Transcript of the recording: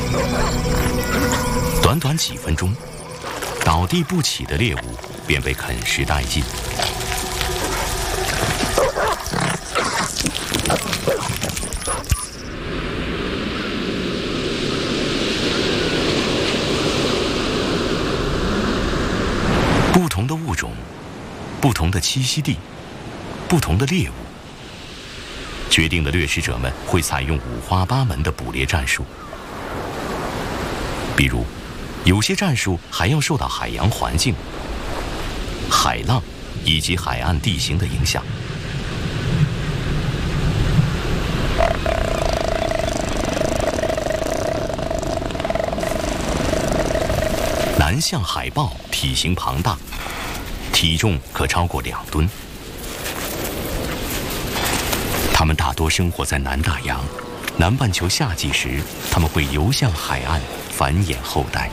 短短几分钟，倒地不起的猎物便被啃食殆尽。不同的物种，不同的栖息地，不同的猎物，决定了掠食者们会采用五花八门的捕猎战术。比如，有些战术还要受到海洋环境、海浪以及海岸地形的影响。南向海豹体型庞大，体重可超过2吨。它们大多生活在南大洋，南半球夏季时，它们会游向海岸繁衍后代。